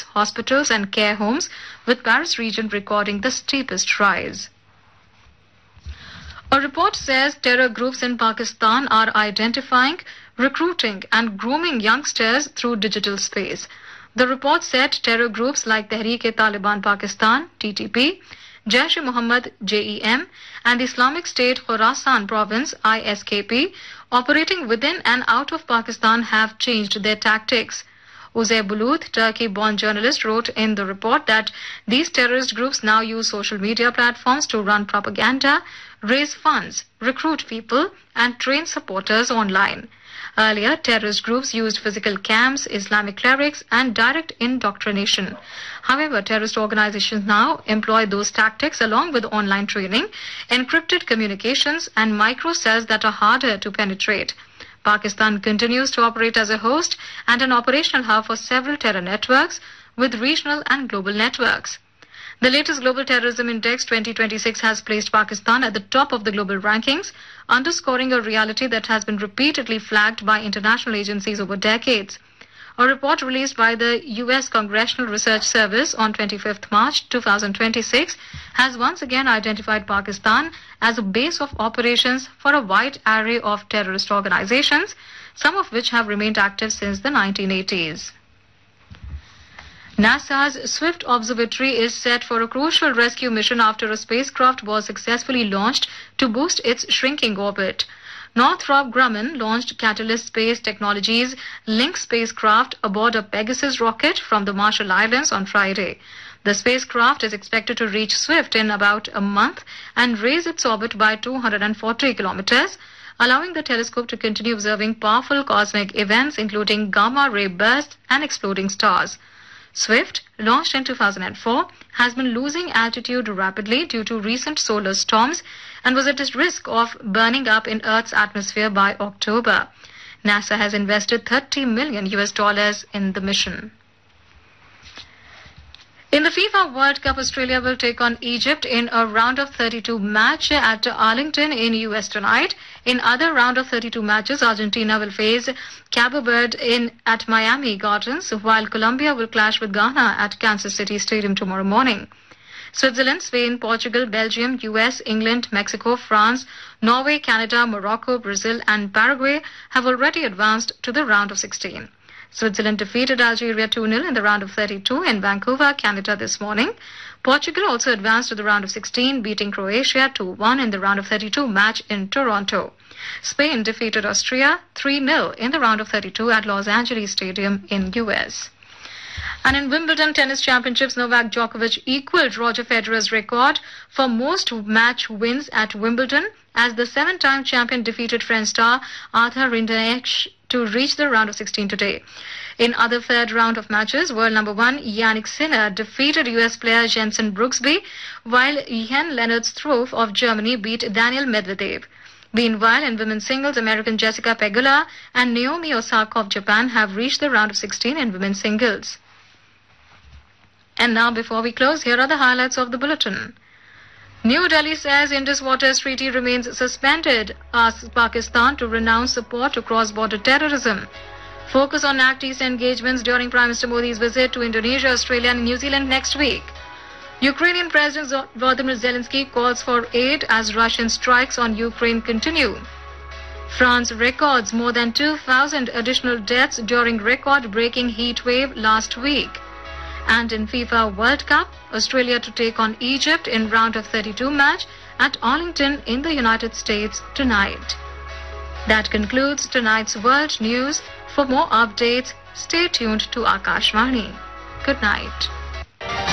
hospitals and care homes, with Paris region recording the steepest rise. A report says terror groups in Pakistan are identifying, recruiting and grooming youngsters through digital space. The report said terror groups like Tehreek-e-Taliban Pakistan, TTP, Jaish-e-Mohammed, JEM, and Islamic State Khorasan Province, ISKP, operating within and out of Pakistan have changed their tactics. Uzay Bulut, Turkey-born journalist, wrote in the report that these terrorist groups now use social media platforms to run propaganda, raise funds, recruit people, and train supporters online. Earlier, terrorist groups used physical camps, Islamic clerics, and direct indoctrination. However, terrorist organizations now employ those tactics along with online training, encrypted communications, and micro-cells that are harder to penetrate. Pakistan continues to operate as a host and an operational hub for several terror networks, with regional and global networks. The latest Global Terrorism Index 2026 has placed Pakistan at the top of the global rankings, underscoring a reality that has been repeatedly flagged by international agencies over decades. A report released by the U.S. Congressional Research Service on 25th March 2026 has once again identified Pakistan as a base of operations for a wide array of terrorist organizations, some of which have remained active since the 1980s. NASA's Swift Observatory is set for a crucial rescue mission after a spacecraft was successfully launched to boost its shrinking orbit. Northrop Grumman launched Catalyst Space Technologies' Link spacecraft aboard a Pegasus rocket from the Marshall Islands on Friday. The spacecraft is expected to reach Swift in about a month and raise its orbit by 240 kilometers, allowing the telescope to continue observing powerful cosmic events including gamma-ray bursts and exploding stars. Swift, launched in 2004, has been losing altitude rapidly due to recent solar storms and was at risk of burning up in Earth's atmosphere by October. NASA has invested $30 million in the mission. In the FIFA World Cup, Australia will take on Egypt in a round of 32 match at Arlington in US tonight. In other round of 32 matches, Argentina will face Cabo Verde at Miami Gardens, while Colombia will clash with Ghana at Kansas City Stadium tomorrow morning. Switzerland, Spain, Portugal, Belgium, US, England, Mexico, France, Norway, Canada, Morocco, Brazil and Paraguay have already advanced to the round of 16. Switzerland defeated Algeria 2-0 in the round of 32 in Vancouver, Canada this morning. Portugal also advanced to the round of 16, beating Croatia 2-1 in the round of 32 match in Toronto. Spain defeated Austria 3-0 in the round of 32 at Los Angeles Stadium in US. And in Wimbledon Tennis Championships, Novak Djokovic equaled Roger Federer's record for most match wins at Wimbledon as the seven-time champion defeated French star Arthur Rinderknech to reach the round of 16 today. In other third round of matches, world number one Yannick Sinner defeated US player Jensen Brooksby, while Jan-Lennard Struff of Germany beat Daniil Medvedev. Meanwhile, in women's singles, American Jessica Pegula and Naomi Osaka of Japan have reached the round of 16 in women's singles. And now, before we close, here are the highlights of the bulletin. New Delhi says Indus Waters Treaty remains suspended, asks Pakistan to renounce support to cross-border terrorism. Focus on ACT East engagements during Prime Minister Modi's visit to Indonesia, Australia and New Zealand next week. Ukrainian President Volodymyr Zelensky calls for aid as Russian strikes on Ukraine continue. France records more than 2,000 additional deaths during record-breaking heat wave last week. And in FIFA World Cup, Australia to take on Egypt in round of 32 match at Arlington in the United States tonight. That concludes tonight's World News. For more updates, stay tuned to Akashvani. Good night.